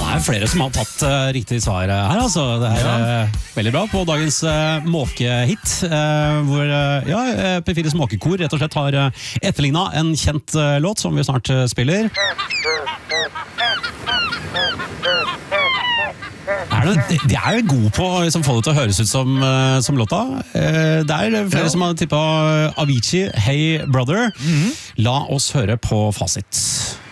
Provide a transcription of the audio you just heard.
Det er flere som har tatt riktig svar her, altså. Det er veldig bra på dagens måkehit, hvor P4s måkekor rett og slett har etterlignet en kjent låt som vi snart spiller. De er jo gode på å liksom, få det til å høres ut som låta. Det er flere som har tippet Avicii, Hey Brother. La oss høre på fasit.